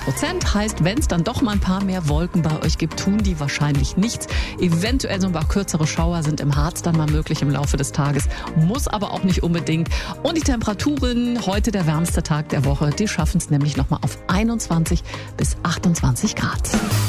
50%. Heißt, wenn es dann doch mal ein paar mehr Wolken bei euch gibt, tun die wahrscheinlich nichts. Eventuell so ein paar kürzere Schauer sind im Harz dann mal möglich im Laufe des Tages. Muss aber auch nicht unbedingt. Und die Temperaturen, heute der wärmste Tag der Woche, die schaffen es nämlich nochmal auf 21 bis 28 Grad.